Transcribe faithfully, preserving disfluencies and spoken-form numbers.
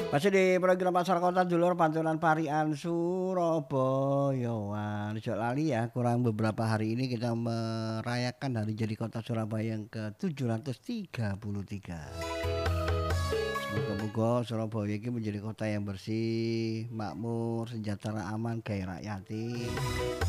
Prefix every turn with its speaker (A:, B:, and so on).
A: Masih di program Pasar Kota Dulur Pantulan Parian Surabaya. Wah, ojo lali ya, kurang beberapa hari ini kita merayakan hari jadi Kota Surabaya yang ke tujuh ratus tiga puluh tiga. Semoga-moga Surabaya ini menjadi kota yang bersih, makmur, sejahtera, aman, gairah rakyati.